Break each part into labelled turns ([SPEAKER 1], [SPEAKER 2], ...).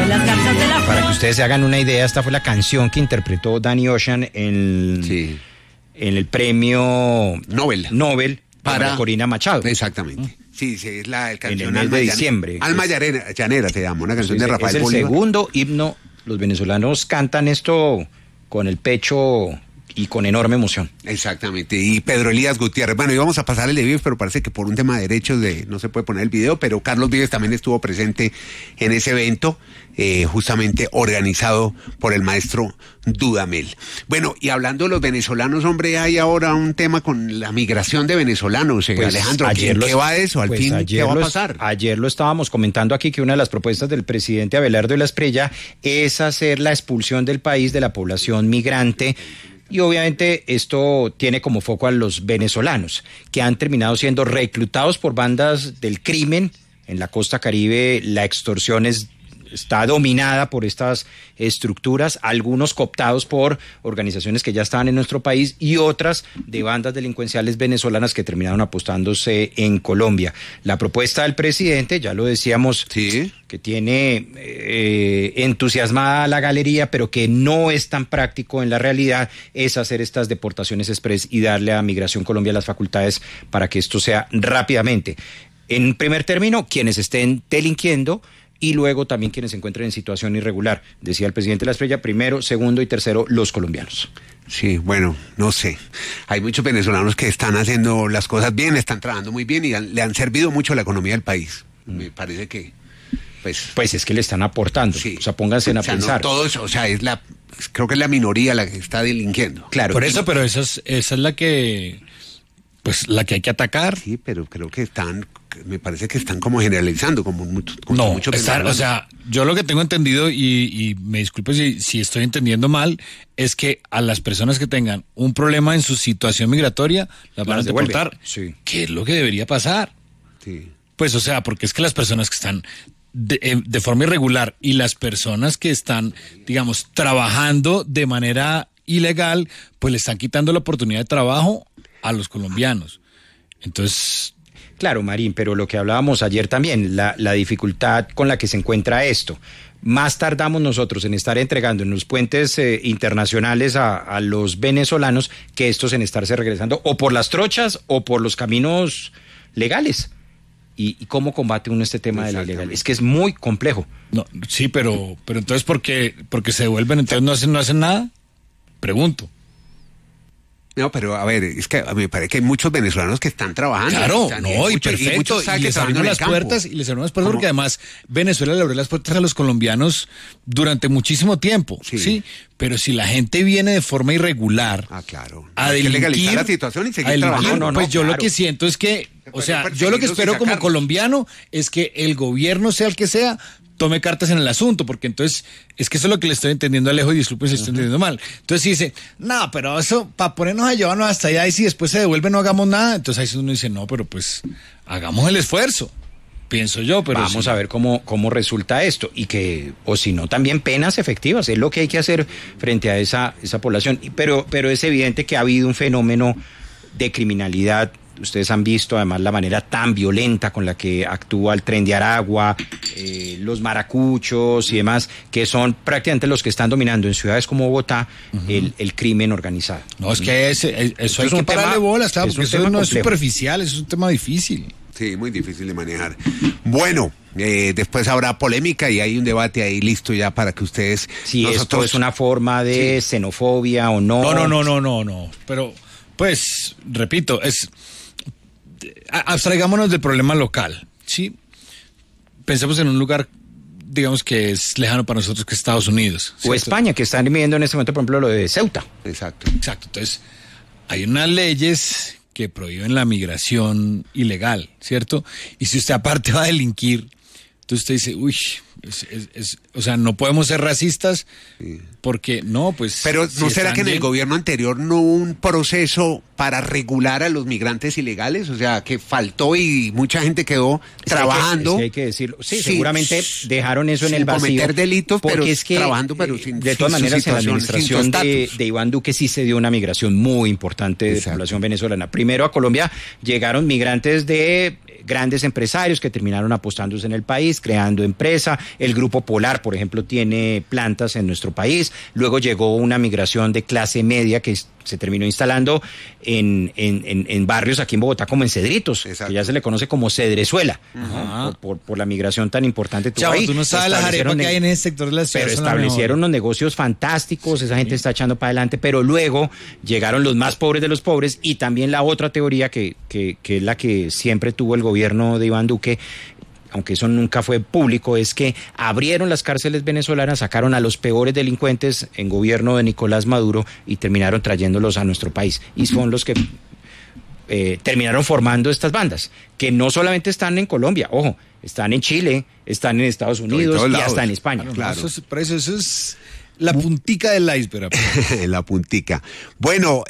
[SPEAKER 1] las cartas de la...
[SPEAKER 2] Para que ustedes se hagan una idea, esta fue la canción que interpretó Danny Ocean en el premio Nobel para Corina Machado.
[SPEAKER 3] Exactamente. Sí, es la canción
[SPEAKER 2] en el mes de diciembre.
[SPEAKER 3] Alma Llanera se llama, una canción de Rafael
[SPEAKER 2] Es el
[SPEAKER 3] Bolívar.
[SPEAKER 2] segundo himno. Los venezolanos cantan esto con el pecho y con enorme emoción.
[SPEAKER 3] Exactamente, y Pedro Elías Gutiérrez. Bueno, íbamos a pasar el de Vives, pero parece que por un tema de derechos no se puede poner el video, pero Carlos Vives también estuvo presente en ese evento, justamente organizado por el maestro Dudamel. Bueno, y hablando de los venezolanos, hombre, hay ahora un tema con la migración de venezolanos,
[SPEAKER 2] pues
[SPEAKER 3] Alejandro, ¿qué va de eso? Al fin, ¿qué va a pasar?
[SPEAKER 2] Ayer lo estábamos comentando aquí, que una de las propuestas del presidente Abelardo de la Espriella es hacer la expulsión del país de la población migrante. Y obviamente esto tiene como foco a los venezolanos, que han terminado siendo reclutados por bandas del crimen. En la costa Caribe la extorsión está dominada por estas estructuras, algunos cooptados por organizaciones que ya estaban en nuestro país y otras de bandas delincuenciales venezolanas que terminaron apostándose en Colombia. La propuesta del presidente, ya lo decíamos, que tiene entusiasmada la galería, pero que no es tan práctico en la realidad, es hacer estas deportaciones express y darle a Migración Colombia las facultades para que esto sea rápidamente. En primer término, quienes estén delinquiendo, y luego también quienes se encuentren en situación irregular. Decía el presidente de la Espriella, primero, segundo y tercero, los colombianos.
[SPEAKER 3] Sí, bueno, no sé. Hay muchos venezolanos que están haciendo las cosas bien, están trabajando muy bien y le han servido mucho a la economía del país. Me parece que... Pues
[SPEAKER 2] es que le están aportando. Sí. O sea, pónganse a pensar.
[SPEAKER 3] No todos, o sea, creo que es la minoría la que está delinquiendo.
[SPEAKER 4] Claro. Por eso, pero esa es la que... Pues la que hay que atacar.
[SPEAKER 3] Sí, pero creo que me parece que están como generalizando, como mucho.
[SPEAKER 4] O sea, yo lo que tengo entendido, y me disculpe si estoy entendiendo mal, es que a las personas que tengan un problema en su situación migratoria, las van a deportar.
[SPEAKER 2] Sí.
[SPEAKER 4] ¿Qué es lo que debería pasar?
[SPEAKER 3] Sí.
[SPEAKER 4] Pues, o sea, porque es que las personas que están de forma irregular y las personas que están, digamos, trabajando de manera ilegal, pues le están quitando la oportunidad de trabajo a los colombianos. Entonces...
[SPEAKER 2] Claro, Marín, pero lo que hablábamos ayer también, la dificultad con la que se encuentra esto. Más tardamos nosotros en estar entregando en los puentes internacionales a los venezolanos que estos en estarse regresando o por las trochas o por los caminos legales. ¿Y cómo combate uno este tema de la legalidad? Es que es muy complejo.
[SPEAKER 4] No, sí, pero entonces porque se devuelven, entonces no hacen nada. Pregunto.
[SPEAKER 3] No, pero a ver, es que me parece que hay muchos venezolanos que están trabajando.
[SPEAKER 4] Claro, perfecto. Y les abrimos las puertas, porque además Venezuela le abrió las puertas a los colombianos durante muchísimo tiempo, ¿sí? Pero si la gente viene de forma irregular a delinquir,
[SPEAKER 3] legalizar la situación y seguir trabajando.
[SPEAKER 4] Pues yo lo que siento es que, o sea, yo lo que espero como colombiano es que el gobierno, sea el que sea, tome cartas en el asunto, porque entonces, es que eso es lo que le estoy entendiendo a Alejo, y disculpe si estoy entendiendo mal. Entonces dice, no, pero eso, para ponernos a llevarnos hasta allá, y si después se devuelve no hagamos nada, entonces ahí uno dice, no, pero pues, hagamos el esfuerzo, pienso yo, pero...
[SPEAKER 2] Vamos a ver cómo resulta esto, y que, o si no, también penas efectivas, es lo que hay que hacer frente a esa población, pero es evidente que ha habido un fenómeno de criminalidad. Ustedes han visto además la manera tan violenta con la que actúa el Tren de Aragua, los maracuchos y demás, que son prácticamente los que están dominando en ciudades como Bogotá el crimen organizado.
[SPEAKER 4] No, es que eso hay que pararle bolas, claro, porque eso no es superficial, eso es un tema difícil.
[SPEAKER 3] Sí, muy difícil de manejar. Bueno, después habrá polémica y hay un debate ahí listo ya para que ustedes...
[SPEAKER 2] Si esto es una forma de xenofobia o no.
[SPEAKER 4] No. Pero, pues, repito, abstraigámonos del problema local, ¿sí? Pensemos en un lugar, digamos, que es lejano para nosotros, que es Estados Unidos, ¿cierto?
[SPEAKER 2] O España, que están viviendo en este momento, por ejemplo, lo de Ceuta.
[SPEAKER 3] Exacto.
[SPEAKER 4] Entonces, hay unas leyes que prohíben la migración ilegal, ¿cierto? Y si usted aparte va a delinquir, entonces usted dice, o sea, no podemos ser racistas, porque no, pues...
[SPEAKER 3] Pero ¿no será que en el gobierno anterior no hubo un proceso para regular a los migrantes ilegales? O sea, que faltó y mucha gente quedó trabajando.
[SPEAKER 2] Hay que decirlo. Sí, seguramente dejaron eso en el vacío.
[SPEAKER 3] Cometer delitos, pero
[SPEAKER 2] es que,
[SPEAKER 3] trabajando, pero sin...
[SPEAKER 2] De todas maneras, en la administración de Iván Duque sí se dio una migración muy importante de población venezolana. Primero a Colombia llegaron migrantes de grandes empresarios que terminaron apostándose en el país, creando empresa. El Grupo Polar, por ejemplo, tiene plantas en nuestro país. Luego llegó una migración de clase media que se terminó instalando en barrios aquí en Bogotá como en Cedritos, que ya se le conoce como Cedrezuela, ¿no? por la migración tan importante.
[SPEAKER 4] Chavo, tú no sabes la arepa que hay en ese sector de la ciudad.
[SPEAKER 2] Pero establecieron unos negocios fantásticos, esa gente está echando para adelante, pero luego llegaron los más pobres de los pobres, y también la otra teoría que es la que siempre tuvo el gobierno de Iván Duque, aunque eso nunca fue público, es que abrieron las cárceles venezolanas, sacaron a los peores delincuentes en gobierno de Nicolás Maduro y terminaron trayéndolos a nuestro país. Y son los que terminaron formando estas bandas, que no solamente están en Colombia, ojo, están en Chile, están en Estados Unidos y hasta en España.
[SPEAKER 4] Claro. Eso es la puntica del iceberg.
[SPEAKER 3] La puntica. Bueno,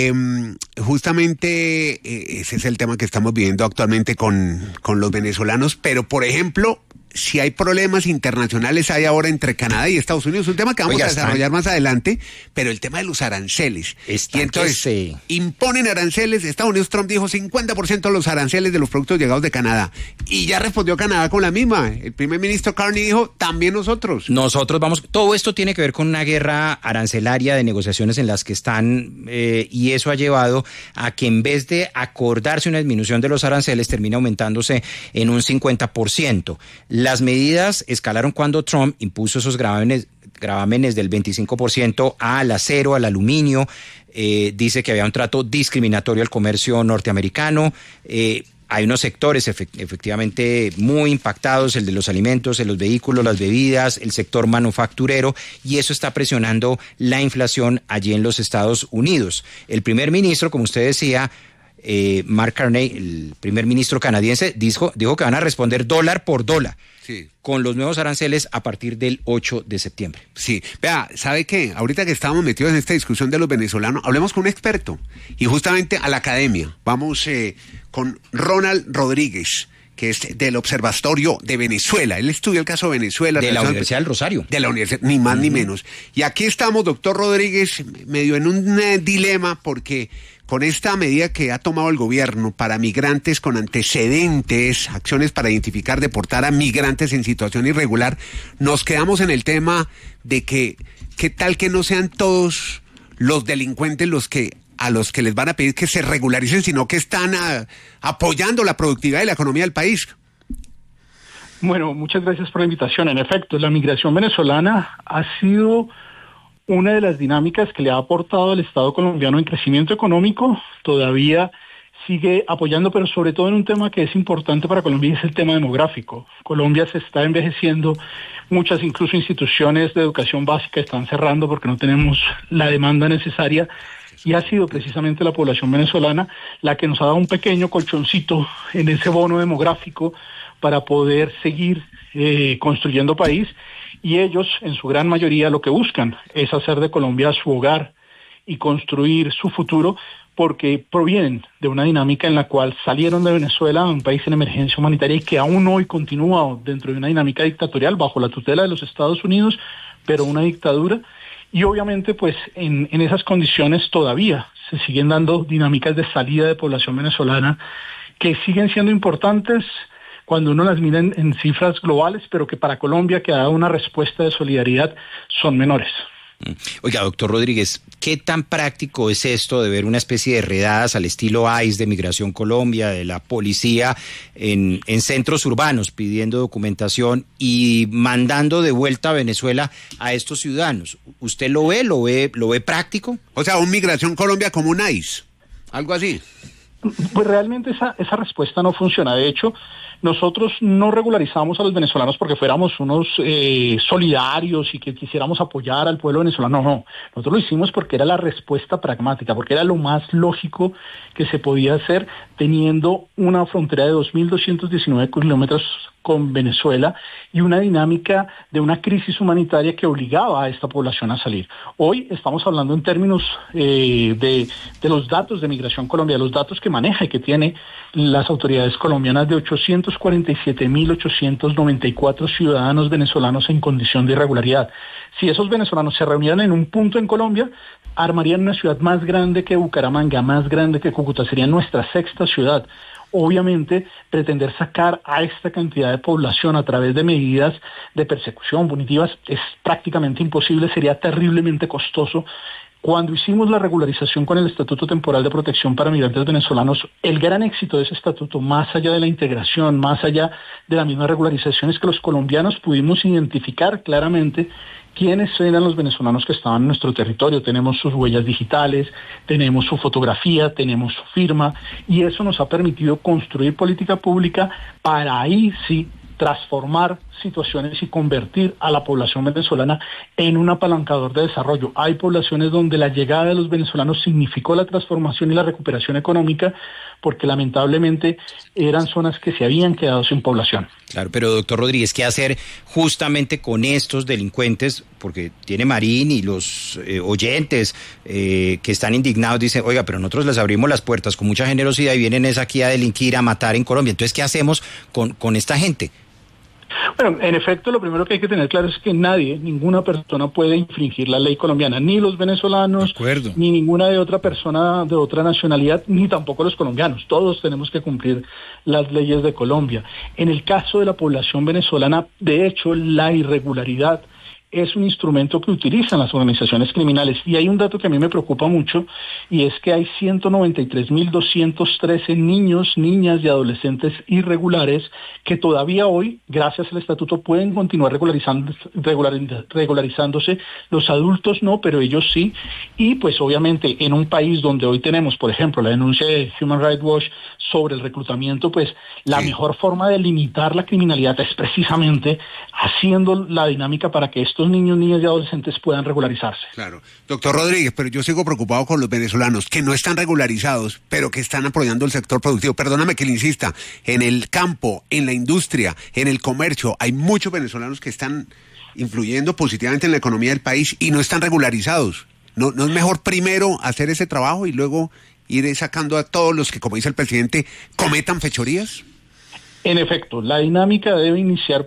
[SPEAKER 3] justamente ese es el tema que estamos viviendo actualmente con los venezolanos, pero por ejemplo, si hay problemas internacionales hay ahora entre Canadá y Estados Unidos, un tema que vamos a desarrollar más adelante, pero el tema de los aranceles. Y entonces imponen aranceles. Estados Unidos, Trump dijo 50% de los aranceles de los productos llegados de Canadá, y ya respondió Canadá con la misma. El primer ministro Carney dijo, también nosotros
[SPEAKER 2] vamos. Todo esto tiene que ver con una guerra arancelaria de negociaciones en las que están, y eso ha llevado a que en vez de acordarse una disminución de los aranceles, termina aumentándose en un 50%. Las medidas escalaron cuando Trump impuso esos gravámenes del 25% al acero, al aluminio. Dice que había un trato discriminatorio al comercio norteamericano. Hay unos sectores efectivamente muy impactados, el de los alimentos, el de los vehículos, las bebidas, el sector manufacturero, y eso está presionando la inflación allí en los Estados Unidos. El primer ministro, como usted decía, Mark Carney, el primer ministro canadiense, dijo que van a responder dólar por dólar. Sí. Con los nuevos aranceles a partir del 8 de septiembre.
[SPEAKER 3] Sí, vea, ¿sabe qué? Ahorita que estábamos metidos en esta discusión de los venezolanos, hablemos con un experto, y justamente a la academia. Vamos con Ronald Rodríguez, que es del Observatorio de Venezuela. Él estudia el caso de Venezuela.
[SPEAKER 2] De la Universidad del Rosario.
[SPEAKER 3] De la universidad, ni más ni menos. Y aquí estamos, doctor Rodríguez, medio en un dilema, porque con esta medida que ha tomado el gobierno para migrantes con antecedentes, acciones para identificar, deportar a migrantes en situación irregular, nos quedamos en el tema de que, ¿qué tal que no sean todos los delincuentes a los que les van a pedir que se regularicen, sino que están apoyando la productividad y la economía del país?
[SPEAKER 1] Bueno, muchas gracias por la invitación. En efecto, la migración venezolana ha sido una de las dinámicas que le ha aportado al Estado colombiano en crecimiento económico. Todavía sigue apoyando, pero sobre todo en un tema que es importante para Colombia, y es el tema demográfico. Colombia se está envejeciendo, muchas incluso instituciones de educación básica están cerrando porque no tenemos la demanda necesaria, y ha sido precisamente la población venezolana la que nos ha dado un pequeño colchoncito en ese bono demográfico para poder seguir construyendo país. Y ellos, en su gran mayoría, lo que buscan es hacer de Colombia su hogar y construir su futuro, porque provienen de una dinámica en la cual salieron de Venezuela, un país en emergencia humanitaria, y que aún hoy continúa dentro de una dinámica dictatorial bajo la tutela de los Estados Unidos, pero una dictadura. Y obviamente, pues en esas condiciones todavía se siguen dando dinámicas de salida de población venezolana que siguen siendo importantes cuando uno las mira en cifras globales, pero que para Colombia, que ha dado una respuesta de solidaridad, son menores.
[SPEAKER 2] Oiga, doctor Rodríguez, ¿qué tan práctico es esto de ver una especie de redadas al estilo ICE de Migración Colombia, de la policía en centros urbanos pidiendo documentación y mandando de vuelta a Venezuela a estos ciudadanos? ¿Usted lo ve práctico?
[SPEAKER 3] O sea, un Migración Colombia como un ICE, algo así.
[SPEAKER 1] Pues realmente esa respuesta no funciona. De hecho, nosotros no regularizamos a los venezolanos porque fuéramos unos solidarios y que quisiéramos apoyar al pueblo venezolano. No, nosotros lo hicimos porque era la respuesta pragmática, porque era lo más lógico que se podía hacer teniendo una frontera de 2.219 kilómetros con Venezuela y una dinámica de una crisis humanitaria que obligaba a esta población a salir. Hoy estamos hablando en términos de los datos de Migración Colombia, los datos que maneja y que tiene las autoridades colombianas, de 847.894 ciudadanos venezolanos en condición de irregularidad. Si esos venezolanos se reunieran en un punto en Colombia, armarían una ciudad más grande que Bucaramanga, más grande que Cúcuta, sería nuestra sexta ciudad. obviamente pretender sacar a esta cantidad de población a través de medidas de persecución punitivas es prácticamente imposible, sería terriblemente costoso. Cuando hicimos la regularización con el Estatuto Temporal de Protección para Migrantes Venezolanos, el gran éxito de ese estatuto, más allá de la integración, más allá de la misma regularización, es que los colombianos pudimos identificar claramente quiénes eran los venezolanos que estaban en nuestro territorio. Tenemos sus huellas digitales, tenemos su fotografía, tenemos su firma, y eso nos ha permitido construir política pública para ahí sí transformar situaciones y convertir a la población venezolana en un apalancador de desarrollo. Hay poblaciones donde la llegada de los venezolanos significó la transformación y la recuperación económica, porque lamentablemente eran zonas que se habían quedado sin población.
[SPEAKER 2] Claro, pero doctor Rodríguez, ¿qué hacer justamente con estos delincuentes? Porque tiene Marín y los oyentes que están indignados dicen, oiga, pero nosotros les abrimos las puertas con mucha generosidad y vienen es aquí a delinquir, a matar en Colombia. Entonces, ¿qué hacemos con esta gente?
[SPEAKER 1] Bueno, en efecto, lo primero que hay que tener claro es que ninguna persona puede infringir la ley colombiana, ni los venezolanos, ni ninguna de otra persona de otra nacionalidad, ni tampoco los colombianos. Todos tenemos que cumplir las leyes de Colombia. En el caso de la población venezolana, de hecho, la irregularidad es un instrumento que utilizan las organizaciones criminales. Y hay un dato que a mí me preocupa mucho, y es que hay 193.213 niños, niñas y adolescentes irregulares que todavía hoy, gracias al estatuto, pueden continuar regularizándose. Los adultos no, pero ellos sí. Y pues obviamente en un país donde hoy tenemos, por ejemplo, la denuncia de Human Rights Watch sobre el reclutamiento, pues la mejor forma de limitar la criminalidad es precisamente haciendo la dinámica para que estos niños, niñas y adolescentes puedan regularizarse.
[SPEAKER 3] Claro. Doctor Rodríguez, pero yo sigo preocupado con los venezolanos que no están regularizados, pero que están apoyando el sector productivo. Perdóname que le insista, en el campo, en la industria, en el comercio, hay muchos venezolanos que están influyendo positivamente en la economía del país y no están regularizados. ¿No es mejor primero hacer ese trabajo y luego ir sacando a todos los que, como dice el presidente, cometan fechorías?
[SPEAKER 1] En efecto, la dinámica debe iniciar